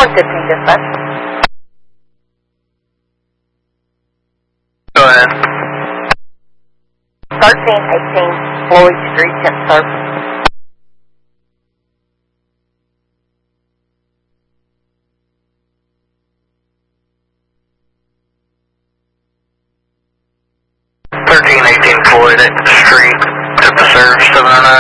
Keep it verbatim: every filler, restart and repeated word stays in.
one fifteen dispatch. Go ahead. thirteen eighteen Floyd Street, Temp Service. thirteen eighteen Floyd at the street, took the serve, seven oh nine.